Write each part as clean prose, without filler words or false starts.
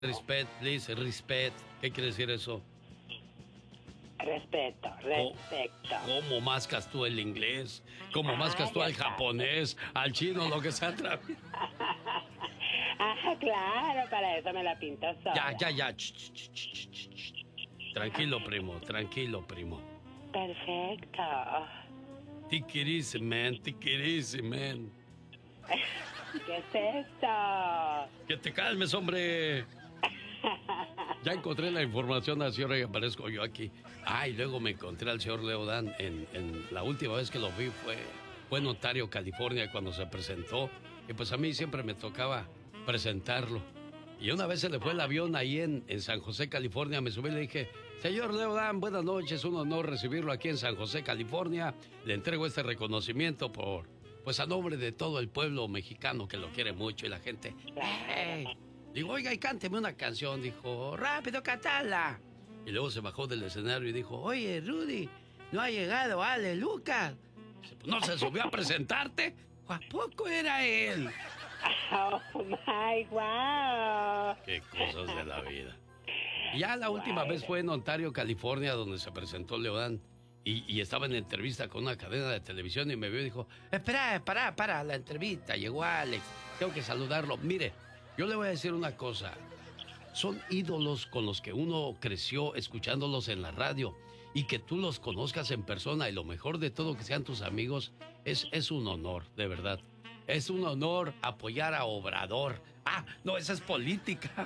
Respect, please, respect. ¿Qué quiere decir eso? Respeto. ¿Cómo mascas tú el inglés? ¿Cómo mascas tú al japonés, al chino, lo que sea? Claro, para eso me la pinto sola. Ya. Tranquilo, primo. Perfecto. Take it easy, man. ¿Qué es esto? Que te calmes, hombre. Ya encontré la información al señor y aparezco yo aquí. Y luego me encontré al señor Leodán en la última vez que lo vi fue en Ontario, California, cuando se presentó. Y pues a mí siempre me tocaba presentarlo. Y una vez se le fue el avión ahí en San José, California. Me subí y le dije, señor Leodán, buenas noches, un honor recibirlo aquí en San José, California. Le entrego este reconocimiento pues a nombre de todo el pueblo mexicano que lo quiere mucho y la gente. Digo, oiga, y cánteme una canción. Dijo, rápido, cantala. Y luego se bajó del escenario y dijo, oye, Rudy, no ha llegado Ale Lucas. Dice, pues no se subió a presentarte. ¿A poco era él? Oh my wow. Qué cosas de la vida. Ya la última vez fue en Ontario, California, donde se presentó Leodán. Y estaba en entrevista con una cadena de televisión y me vio y dijo, para la entrevista. Llegó Alex, tengo que saludarlo. Mire, yo le voy a decir una cosa. Son ídolos con los que uno creció escuchándolos en la radio. Y que tú los conozcas en persona y lo mejor de todo que sean tus amigos es un honor, de verdad. Es un honor apoyar a Obrador. No, esa es política.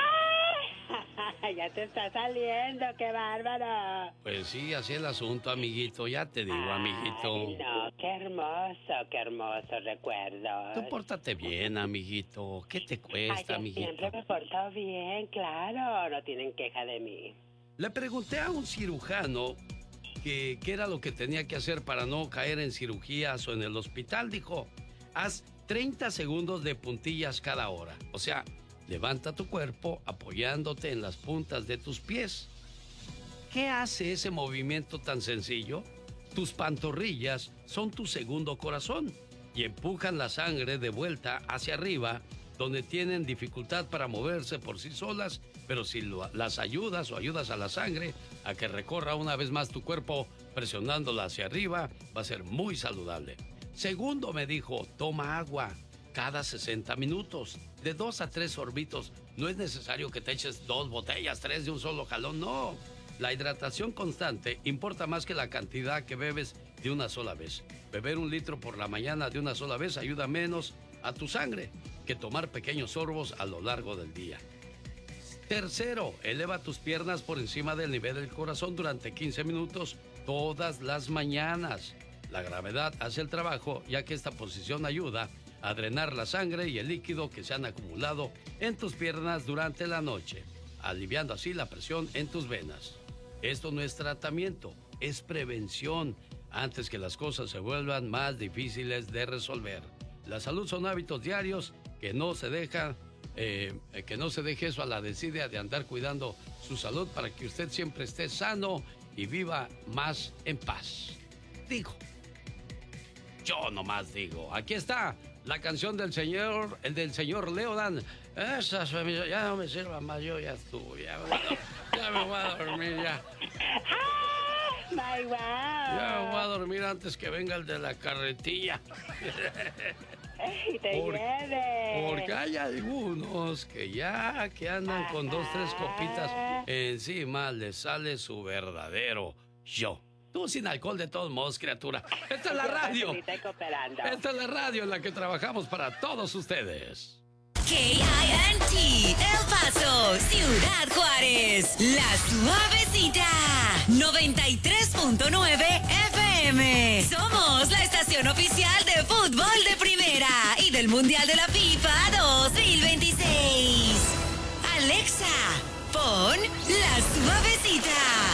Ya te está saliendo, qué bárbaro. Pues sí, así es el asunto, amiguito. Ya te digo, amiguito. Ay, no, qué hermoso recuerdo. Tú pórtate bien, amiguito. ¿Qué te cuesta, amiguito? Siempre me porto bien, claro. No tienen queja de mí. Le pregunté a un cirujano qué era lo que tenía que hacer para no caer en cirugías o en el hospital. Dijo, haz 30 segundos de puntillas cada hora. O sea, levanta tu cuerpo apoyándote en las puntas de tus pies. ¿Qué hace ese movimiento tan sencillo? Tus pantorrillas son tu segundo corazón y empujan la sangre de vuelta hacia arriba, donde tienen dificultad para moverse por sí solas, pero si las ayudas o ayudas a la sangre a que recorra una vez más tu cuerpo presionándola hacia arriba, va a ser muy saludable. Segundo, me dijo, toma agua cada 60 minutos, de 2 a 3 sorbitos. No es necesario que te eches 2 botellas, 3 de un solo jalón, no. La hidratación constante importa más que la cantidad que bebes de una sola vez. Beber 1 litro por la mañana de una sola vez ayuda menos a tu sangre que tomar pequeños sorbos a lo largo del día. Tercero, eleva tus piernas por encima del nivel del corazón durante 15 minutos todas las mañanas. La gravedad hace el trabajo, ya que esta posición ayuda a drenar la sangre y el líquido que se han acumulado en tus piernas durante la noche, aliviando así la presión en tus venas. Esto no es tratamiento, es prevención, antes que las cosas se vuelvan más difíciles de resolver. La salud son hábitos diarios que no se deje eso a la desidia de andar cuidando su salud para que usted siempre esté sano y viva más en paz. Digo, yo nomás digo, aquí está la canción del señor Leodán. Esas ya no me sirvan más, yo ya estuve, ya me voy a dormir ya. My wow. Ya me voy a dormir antes que venga el de la carretilla. Y te lleve. Porque hay algunos que andan con 2, 3 copitas encima, les sale su verdadero yo. Tú sin alcohol de todos modos, criatura. Esta es la radio. Esta es la radio en la que trabajamos para todos ustedes. KINT, El Paso, Ciudad Juárez, La Suavecita, 93.9 FM. Somos la estación oficial de fútbol de primera y del Mundial de la FIFA